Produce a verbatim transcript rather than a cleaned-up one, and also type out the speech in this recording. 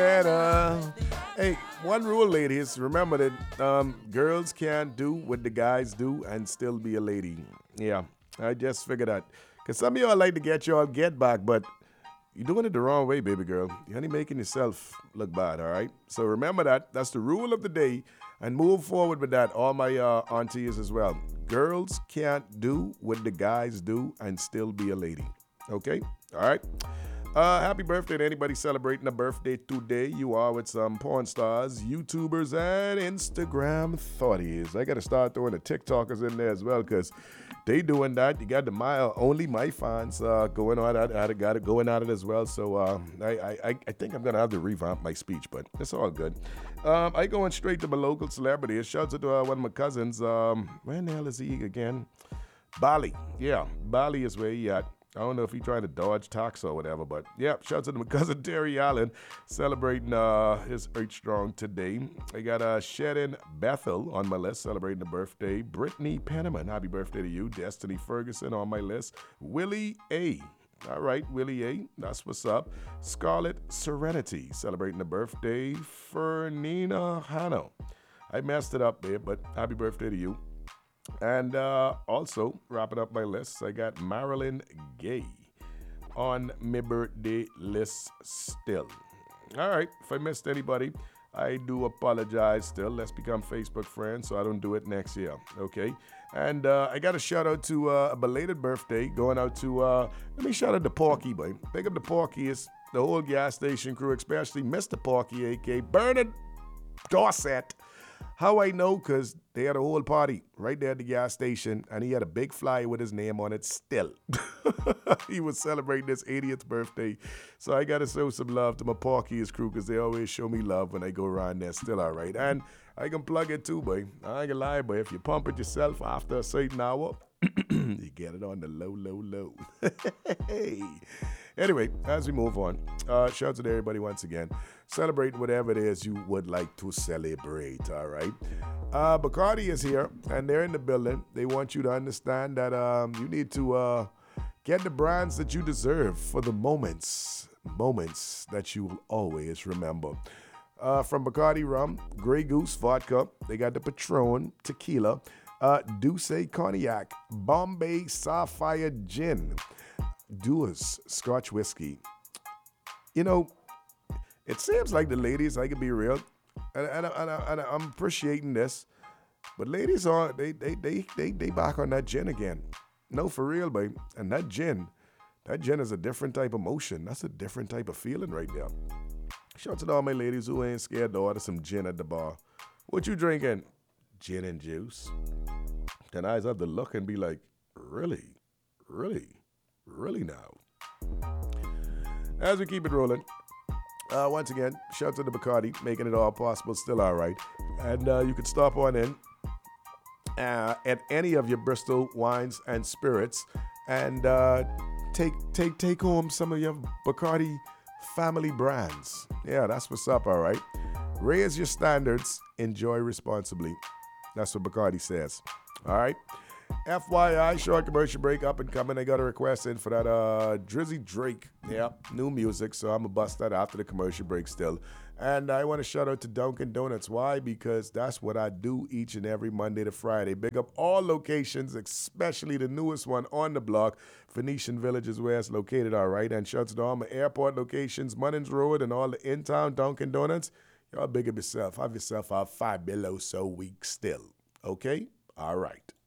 And, uh, hey, one rule, ladies. Remember that um, girls can't do what the guys do and still be a lady. Yeah, I just figured that. Because some of y'all like to get y'all get back, but you're doing it the wrong way, baby girl. You're only making yourself look bad, all right? So remember that. That's the rule of the day. And move forward with that, all my uh, aunties as well. Girls can't do what the guys do and still be a lady. Okay? All right? Uh, happy birthday to anybody celebrating a birthday today. You are with some porn stars, YouTubers, and Instagram thoughties. I got to start throwing the TikTokers in there as well because they doing that. You got the my only my fans uh, going on at it, got it going at it as well. So uh, I, I I think I'm gonna have to revamp my speech, but it's all good. Um, I going straight to my local celebrity. Shout out to uh, one of my cousins. Um, where the hell is he again? Bali. Yeah, Bali is where he at. I don't know if he's trying to dodge tax or whatever, but yeah, shout out to my cousin Terry Allen celebrating uh, his Earth Strong today. I got uh, Shedden Bethel on my list celebrating a birthday. Brittany Penniman, happy birthday to you. Destiny Ferguson on my list. Willie A. All right, Willie A. That's what's up. Scarlett Serenity celebrating a birthday. Fernina Hanno. I messed it up, babe, but happy birthday to you. And uh, also, wrapping up my list, I got Marilyn Gaye on my birthday list still. All right, if I missed anybody, I do apologize still. Let's become Facebook friends so I don't do it next year, okay? And uh, I got a shout out to uh, a belated birthday going out to, uh, let me shout out to Porky, boy. Big up the Porky, is the whole gas station crew, especially Mister Porky, a k a. Bernard Dorset. How I know? Because they had a whole party right there at the gas station, and he had a big flyer with his name on it still. He was celebrating his eightieth birthday. So I got to show some love to my Porky's crew because they always show me love when I go around there. Still all right. And I can plug it too, boy. I ain't gonna lie, boy. If you pump it yourself after a certain hour, you get it on the low, low, low. Hey. Anyway, as we move on, uh, shout out to everybody once again. Celebrate whatever it is you would like to celebrate, all right? Uh, Bacardi is here, and they're in the building. They want you to understand that um, you need to uh, get the brands that you deserve for the moments, moments that you will always remember. Uh, from Bacardi Rum, Grey Goose Vodka, they got the Patron Tequila, uh, Douce Cognac, Bombay Sapphire Gin, Dewar's Scotch Whiskey. You know, it seems like the ladies, I can be real, and, and, and, and I'm appreciating this, but ladies are, they, they, they, they, they back on that gin again. No, for real, babe. And that gin, that gin is a different type of motion. That's a different type of feeling right there. Shout out to all my ladies who ain't scared to order some gin at the bar. What you drinking? Gin and juice. Then eyes have to look and be like, really? Really? Really now? As we keep it rolling, uh, once again, shout out to the Bacardi, making it all possible, still all right. And uh, you can stop on in uh, at any of your Bristol wines and spirits and uh, take take take home some of your Bacardi family brands. Yeah, that's what's up, all right. Raise your standards, enjoy responsibly. That's what Bacardi says. All right. F Y I, short commercial break up and coming. I got a request in for that uh, Drizzy Drake. Yeah, new music, so I'm going to bust that after the commercial break still. And I want to shout out to Dunkin' Donuts. Why? Because that's what I do each and every Monday to Friday. Big up all locations, especially the newest one on the block. Phoenician Village is where it's located, all right? And shout out to all my airport locations, Munnins Road, and all the in-town Dunkin' Donuts. Y'all big up yourself. Have yourself a five below so week still. Okay? All right.